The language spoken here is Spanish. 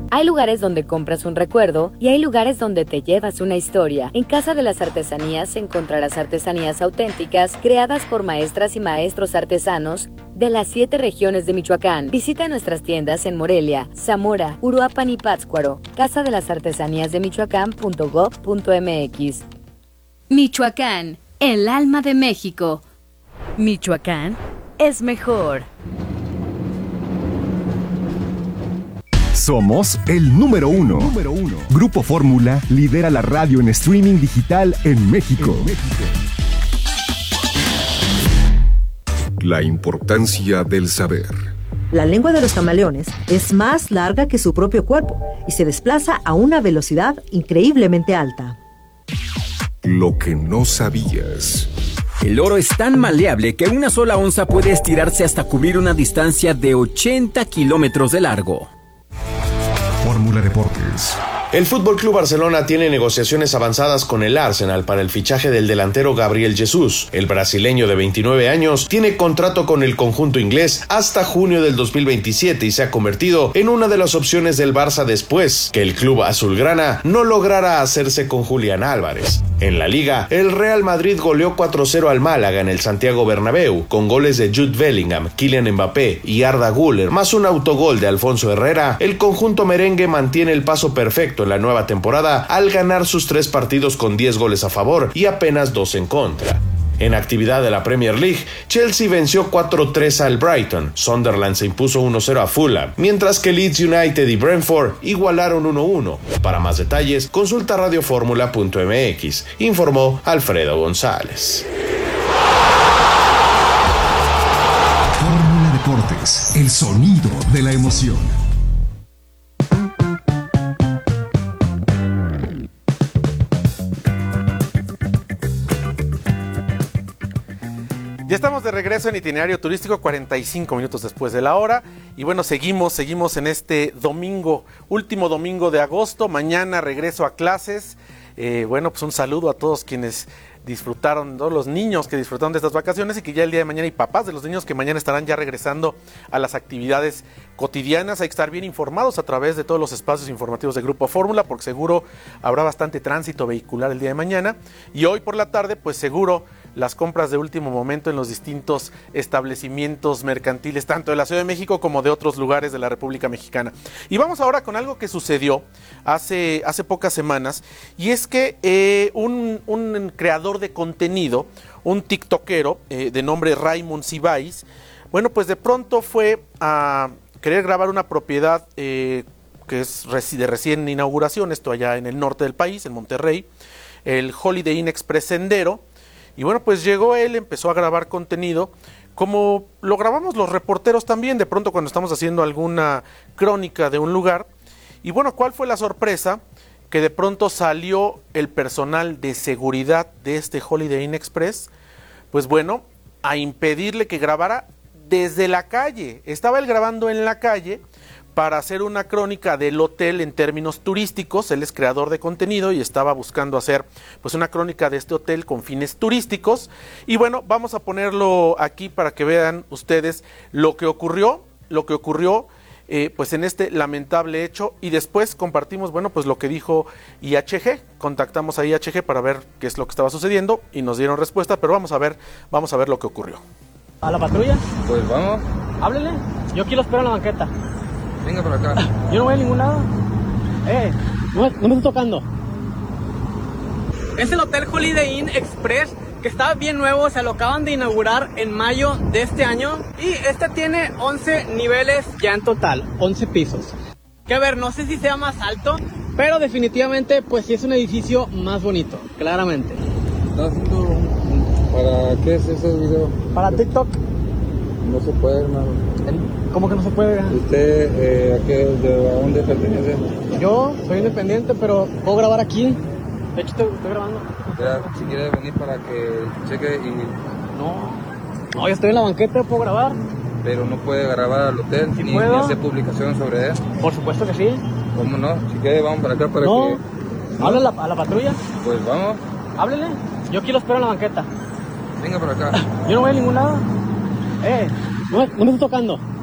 Hay lugares donde compras un recuerdo y hay lugares donde te llevas una historia. En Casa de las Artesanías encontrarás artesanías auténticas creadas por maestras y maestros artesanos de las 7 regiones de Michoacán. Visita nuestras tiendas en Morelia, Zamora, Uruapan y Pátzcuaro. Casa de las Artesanías de Michoacán.gov.mx. Michoacán, el alma de México. Michoacán es mejor. Somos el número uno. Grupo Fórmula lidera la radio en streaming digital en México. La importancia del saber. La lengua de los camaleones es más larga que su propio cuerpo y se desplaza a una velocidad increíblemente alta. Lo que no sabías. El oro es tan maleable que una sola onza puede estirarse hasta cubrir una distancia de 80 kilómetros de largo. Fórmula Deportes. El Fútbol Club Barcelona tiene negociaciones avanzadas con el Arsenal para el fichaje del delantero Gabriel Jesús. El brasileño de 29 años tiene contrato con el conjunto inglés hasta junio del 2027 y se ha convertido en una de las opciones del Barça después que el club azulgrana no lograra hacerse con Julián Álvarez. En la Liga, el Real Madrid goleó 4-0 al Málaga en el Santiago Bernabéu, con goles de Jude Bellingham, Kylian Mbappé y Arda Güler, más un autogol de Alfonso Herrera. El conjunto merengue mantiene el paso perfecto en la nueva temporada al ganar sus 3 partidos con 10 goles a favor y apenas 2 en contra. En actividad de la Premier League, Chelsea venció 4-3 al Brighton, Sunderland se impuso 1-0 a Fulham, mientras que Leeds United y Brentford igualaron 1-1. Para más detalles, consulta radioformula.mx, informó Alfredo González. Fórmula Deportes, el sonido de la emoción. Ya estamos de regreso en Itinerario Turístico, 45 minutos después de la hora. Y bueno, seguimos en este domingo, último domingo de agosto. Mañana regreso a clases. Bueno, pues un saludo a todos quienes disfrutaron, todos los niños que disfrutaron de estas vacaciones y que ya el día de mañana, y papás de los niños que mañana estarán ya regresando a las actividades cotidianas. Hay que estar bien informados a través de todos los espacios informativos de Grupo Fórmula, porque seguro habrá bastante tránsito vehicular el día de mañana. Y hoy por la tarde, pues seguro las compras de último momento en los distintos establecimientos mercantiles, tanto de la Ciudad de México como de otros lugares de la República Mexicana. Y vamos ahora con algo que sucedió hace pocas semanas, y es que un creador de contenido, un tiktokero de nombre Raymond Cibáis, bueno, pues de pronto fue a querer grabar una propiedad que es de recién inauguración, esto allá en el norte del país, en Monterrey, el Holiday Inn Express Sendero. Y bueno, pues llegó él, empezó a grabar contenido, como lo grabamos los reporteros también, de pronto cuando estamos haciendo alguna crónica de un lugar. Y bueno, ¿cuál fue la sorpresa? Que de pronto salió el personal de seguridad de este Holiday Inn Express, pues bueno, a impedirle que grabara desde la calle. Estaba él grabando en la calle para hacer una crónica del hotel en términos turísticos. Él es creador de contenido y estaba buscando hacer pues una crónica de este hotel con fines turísticos. Y bueno, vamos a ponerlo aquí para que vean ustedes lo que ocurrió pues en este lamentable hecho, y después compartimos, bueno, pues lo que dijo IHG. Contactamos a IHG para ver qué es lo que estaba sucediendo y nos dieron respuesta, pero vamos a ver lo que ocurrió. ¿A la patrulla? Pues vamos. Háblele, yo aquí lo espero en la banqueta. Venga por acá. Yo no voy a ningún lado. No me estoy tocando. Es el Hotel Holiday Inn Express, que está bien nuevo, se lo acaban de inaugurar en mayo de este año. Y este tiene 11 niveles ya en total, 11 pisos. Que a ver, no sé si sea más alto, pero definitivamente pues sí es un edificio más bonito, claramente. ¿Estás haciendo para qué es ese video? Para TikTok. No se puede, hermano. ¿Cómo que no se puede? ¿Usted a dónde pertenece? Yo soy independiente, pero puedo grabar aquí. De hecho, estoy grabando. Ya, si quiere venir para que cheque y... No, yo estoy en la banqueta, puedo grabar. Pero no puede grabar al hotel, ¿Sí ni hacer publicación sobre él. Por supuesto que sí. ¿Cómo no? Si quiere, vamos para acá para que... No, háblele a la patrulla. Pues vamos. Háblele, yo aquí lo espero en la banqueta. Venga por acá. Yo no voy a ningún lado. No me estoy tocando.